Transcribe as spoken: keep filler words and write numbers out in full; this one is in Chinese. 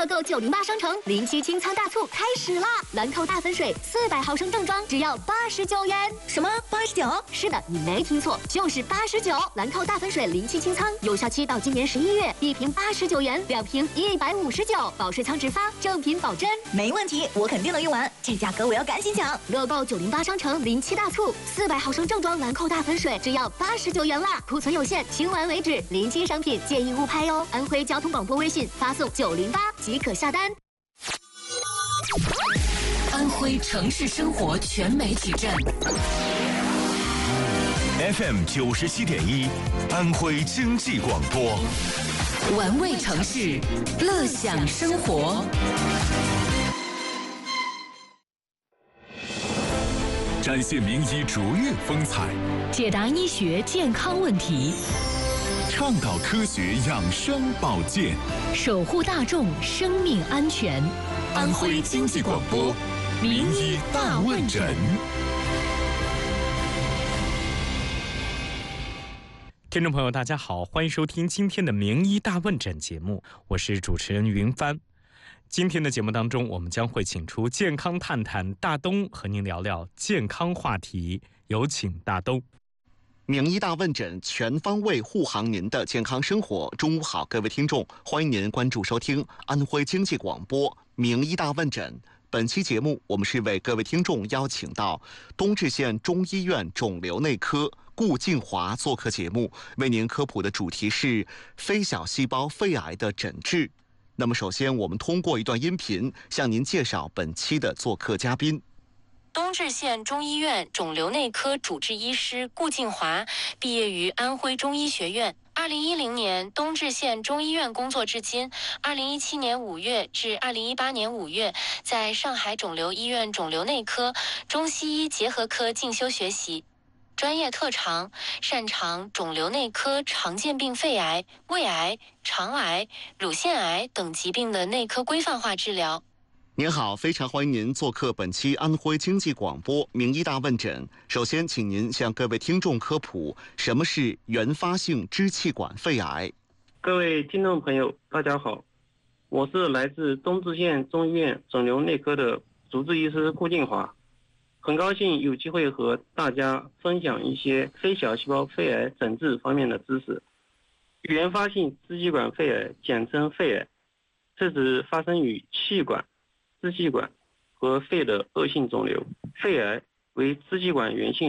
乐购九零八商城临期清仓大促开始啦！兰蔻大粉水四百毫升正装只要八十九元。 什么八十九？ 是的，你没听错，就是八十九。兰蔻大粉水临期清仓，有效期到今年十一月，一瓶八十九元，两瓶一百五十九，保税仓直发，正品保真。 没问题，我肯定能用完，这价格我要赶紧抢！ 乐购九零八商城临期大促，四百毫升正装兰蔻大粉水只要八十九元啦，库存有限，清完为止，临期商品建议误拍哦。安徽交通广播微信发送九零八即可下单。 安徽城市生活全媒体站 F M 九十七点一，安徽经济广播， 玩味城市，乐享生活。 展现名医卓越风采， 解答医学健康问题， 倡导科学养生保健， 守护大众生命安全。 安徽经济广播名医大问诊。 听众朋友大家好，欢迎收听今天的名医大问诊节目，我是主持人云帆。今天的节目当中，我们将会请出健康探探大东和您聊聊健康话题，有请大东。 名医大问诊，全方位护航您的健康生活。中午好，各位听众，欢迎您关注收听安徽经济广播名医大问诊。本期节目，我们是为各位听众邀请到东至县中医院肿瘤内科顾静华做客节目，为您科普的主题是非小细胞肺癌的诊治。那么首先，我们通过一段音频向您介绍本期的做客嘉宾。 东至县中医院肿瘤内科主治医师顾静华，毕业于安徽中医学院。二零一零年东至县中医院工作至今，二零一七年五月至二零一八年五月，在上海肿瘤医院肿瘤内科、中西医结合科进修学习。专业特长，擅长肿瘤内科常见病肺癌、胃癌、肠癌、乳腺癌等疾病的内科规范化治疗。 您好，非常欢迎您做客本期安徽经济广播名医大问诊。首先，请您向各位听众科普什么是原发性支气管肺癌。 各位听众朋友，大家好，我是来自东至县中医院肿瘤内科的主治医师顾静华，很高兴有机会和大家分享一些非小细胞肺癌诊治方面的知识。原发性支气管肺癌简称肺癌，是指发生于气管、支气管和肺的恶性肿瘤。肺癌为支气管源性